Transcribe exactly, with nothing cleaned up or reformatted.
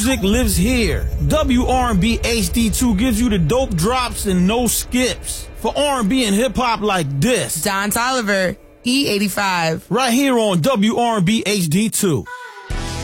music lives here. W R and B H D two gives you the dope drops and no skips. For R and B and hip hop like this. Don Toliver, E eighty-five. Right here on W R and B H D two.